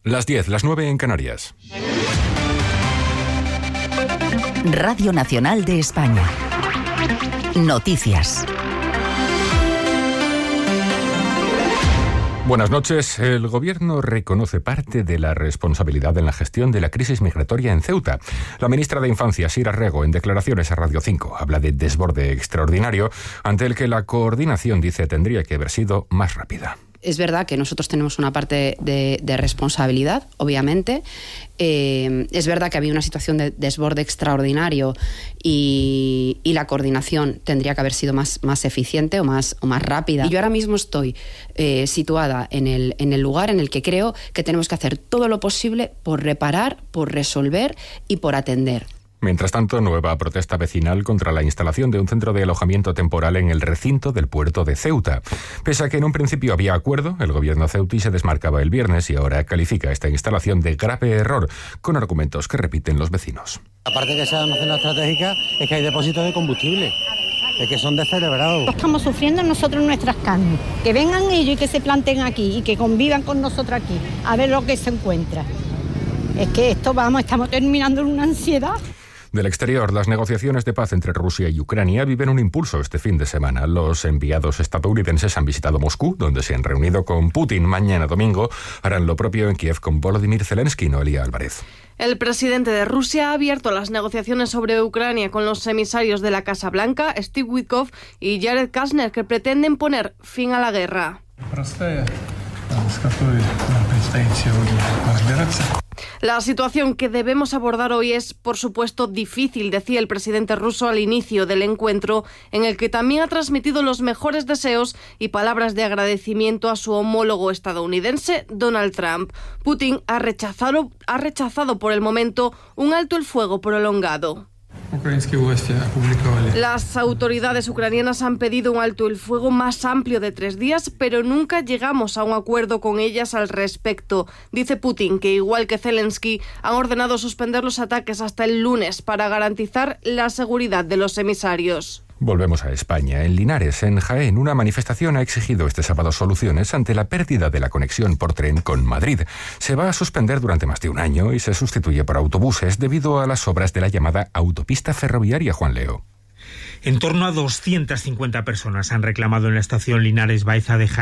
Las 10, las 9 en Canarias. Radio Nacional de España. Noticias. Buenas noches. El Gobierno reconoce parte de la responsabilidad en la gestión de la crisis migratoria en Ceuta. La ministra de Infancia, Sira Rego, en declaraciones a Radio 5, habla de desborde extraordinario ante el que la coordinación, dice, tendría que haber sido más rápida. Es verdad que nosotros tenemos una parte de responsabilidad, obviamente. Es verdad que había una situación de desborde extraordinario y la coordinación tendría que haber sido más eficiente o más rápida. Y yo ahora mismo estoy situada en el lugar en el que creo que tenemos que hacer todo lo posible por reparar, por resolver y por atender. Mientras tanto, nueva protesta vecinal contra la instalación de un centro de alojamiento temporal en el recinto del puerto de Ceuta. Pese a que en un principio había acuerdo, el gobierno ceutí se desmarcaba el viernes y ahora califica esta instalación de grave error, con argumentos que repiten los vecinos. Aparte de que sea una zona estratégica, es que hay depósitos de combustible. Es que son descerebrados. Estamos sufriendo nosotros nuestras carnes. Que vengan ellos y que se planten aquí y que convivan con nosotros aquí, a ver lo que se encuentra. Es que estamos terminando en una ansiedad. Del exterior, las negociaciones de paz entre Rusia y Ucrania viven un impulso este fin de semana. Los enviados estadounidenses han visitado Moscú, donde se han reunido con Putin. Mañana domingo harán lo propio en Kiev con Volodymyr Zelensky. Noelia Álvarez. El presidente de Rusia ha abierto las negociaciones sobre Ucrania con los emisarios de la Casa Blanca, Steve Witkoff y Jared Kushner, que pretenden poner fin a la guerra. La situación que debemos abordar hoy es, por supuesto, difícil, decía el presidente ruso al inicio del encuentro, en el que también ha transmitido los mejores deseos y palabras de agradecimiento a su homólogo estadounidense, Donald Trump. Putin ha rechazado por el momento un alto el fuego prolongado. Las autoridades ucranianas han pedido un alto el fuego más amplio de 3 días, pero nunca llegamos a un acuerdo con ellas al respecto. Dice Putin que, igual que Zelensky, han ordenado suspender los ataques hasta el lunes para garantizar la seguridad de los emisarios. Volvemos a España. En Linares, en Jaén, una manifestación ha exigido este sábado soluciones ante la pérdida de la conexión por tren con Madrid. Se va a suspender durante más de un año y se sustituye por autobuses debido a las obras de la llamada autopista ferroviaria, Juan Leo. En torno a 250 personas han reclamado en la estación Linares Baeza de Jaén